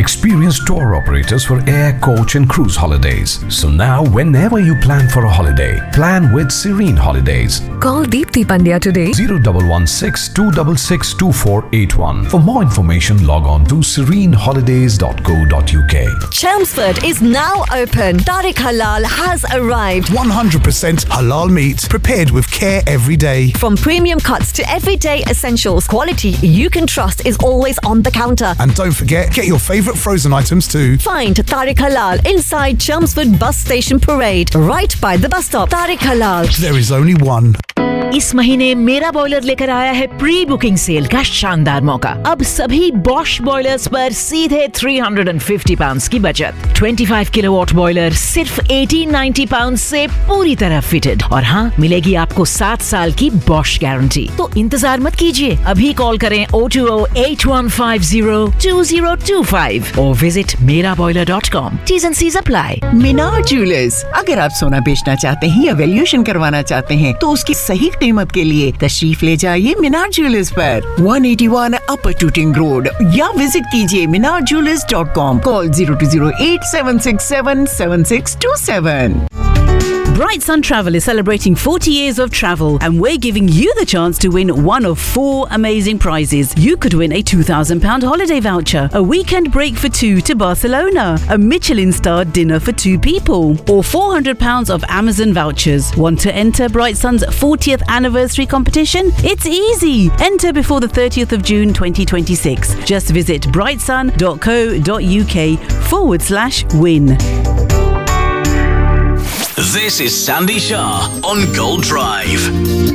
experienced tour operators for air, coach and cruise holidays. So now whenever you plan for a holiday, plan with Serene Holidays. Call Deepthi Pandya today. 0116 266 2481. For more information, log on to sereneholidays.co.uk. Chelmsford is now open. Tariq Halal has arrived. 100% halal meat, prepared with care every day. From premium cuts to everyday essentials, quality you can trust is always on the counter. And don't forget, get your favourite frozen items too. Find Tariq Halal inside Chelmsford Bus Station Parade, right by the bus stop. Tariq Halal. There is only one. इस महीने मेरा boiler लेकर आया है pre booking cell का शानदार मौका। अब सभी बॉश बॉयलर्स पर सीधे £350 की बचत। 25 किलोवाट बॉयलर सिर्फ 1890 पाउंड से पूरी तरह फिटेड। और हाँ, मिलेगी आपको 7 साल की बॉश गारंटी। तो इंतजार मत कीजिए, अभी कॉल करें 02081502025 और visit meraboiler.com. T's and C's apply. Minar jewellers, अगर आप सोना बेचना चाहते हैं या वैल्यूएशन करवाना चाहते हैं तो उसकी सही कीमत के लिए तशरीफ ले जाइए मीनार ज्वेलर्स पर 181 अपर टूटिंग रोड या विजिट कीजिए minarjewelers.com. Call 020876772627. Bright Sun Travel is celebrating 40 years of travel and we're giving you the chance to win one of 4 amazing prizes. You could win a £2,000 holiday voucher, a weekend break for 2 to Barcelona, a Michelin-starred dinner for 2 people, or £400 of Amazon vouchers. Want to enter Bright Sun's 40th anniversary competition? It's easy. Enter before the 30th of June 2026. Just visit brightsun.co.uk/win. This is Sandy Shah on Gold Drive.